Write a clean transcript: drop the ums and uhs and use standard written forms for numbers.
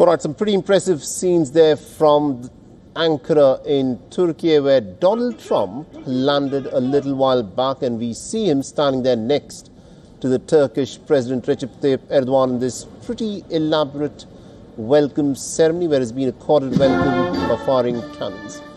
All right, some pretty impressive scenes there from Ankara in Turkey, where Donald Trump landed a little while back, and we see him standing there next to the Turkish President Recep Tayyip Erdogan in this pretty elaborate welcome ceremony where he's been accorded welcome by firing cannons.